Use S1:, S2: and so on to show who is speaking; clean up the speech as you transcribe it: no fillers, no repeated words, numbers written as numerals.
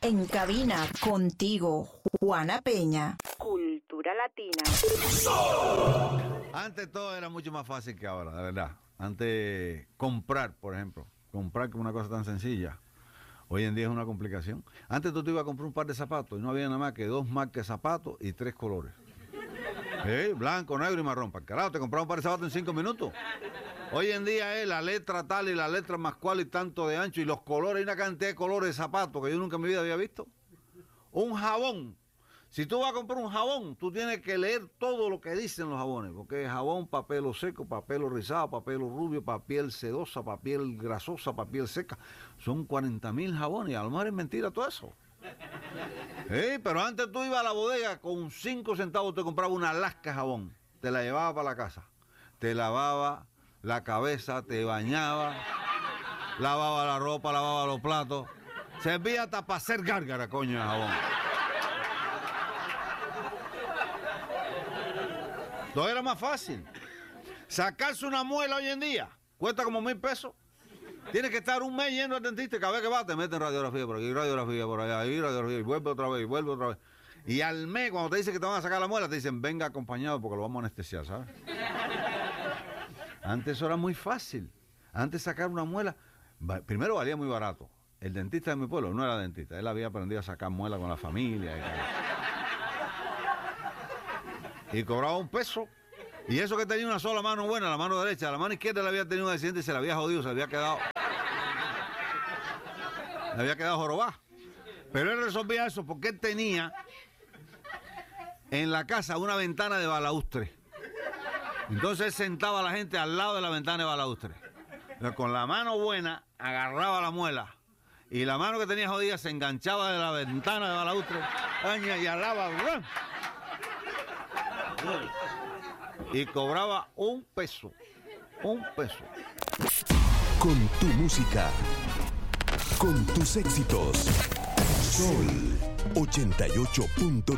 S1: En cabina, contigo, Juana Peña.
S2: Cultura Latina.
S3: Antes todo era mucho más fácil que ahora, de verdad. Antes comprar, por ejemplo, comprar como una cosa tan sencilla. Hoy en día es una complicación. Antes tú te ibas a comprar un par de zapatos y no había nada más que 2 marcas de zapatos y 3 colores. Blanco, negro y marrón. Para carajo, te compraba un par de zapatos en 5 minutos. Hoy en día es la letra tal y la letra más cual y tanto de ancho y los colores, hay una cantidad de colores de zapatos que yo nunca en mi vida había visto. Un jabón. Si tú vas a comprar un jabón, tú tienes que leer todo lo que dicen los jabones, porque es jabón para pelo seco, para pelo rizado, para pelo rubio, para piel sedosa, para piel grasosa, para piel seca. Son 40.000 jabones, y a lo mejor es mentira todo eso. Pero antes tú ibas a la bodega, con 5 centavos te compraba una lasca de jabón, te la llevaba para la casa, te lavaba la cabeza, te bañaba, lavaba la ropa, lavaba los platos, servía hasta para hacer gárgara, coño, de jabón. Todo era más fácil. Sacarse una muela hoy en día cuesta como 1.000 pesos. Tienes que estar un mes yendo al dentista y cada vez que vas te meten radiografía por aquí, radiografía por allá, y radiografía, y vuelve otra vez, y vuelve otra vez. Y al mes, cuando te dicen que te van a sacar la muela, te dicen, venga acompañado porque lo vamos a anestesiar, ¿sabes? Antes eso era muy fácil. Antes sacar una muela, primero valía muy barato. El dentista de mi pueblo no era dentista, él había aprendido a sacar muela con la familia y tal. Y cobraba 1 peso. Y eso que tenía una sola mano buena, la mano derecha, la mano izquierda le había tenido un accidente y se le había jodido, se le había quedado jorobada. Pero él resolvía eso porque él tenía en la casa una ventana de balaustre. Entonces él sentaba a la gente al lado de la ventana de balaustre. Con la mano buena agarraba la muela y la mano que tenía jodida se enganchaba de la ventana de balaustre y alaba. Y cobraba 1 peso. 1 peso.
S4: Con tu música, con tus éxitos. Sol 88.9.